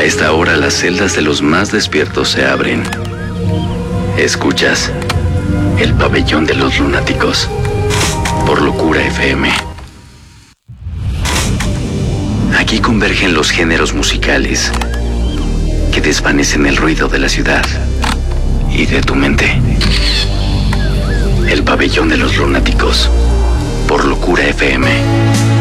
A esta hora las celdas de los más despiertos se abren. Escuchas El Pabellón de los Lunáticos por Locura FM. Aquí convergen los géneros musicales que desvanecen el ruido de la ciudad y de tu mente. El Pabellón de los Lunáticos por Locura FM.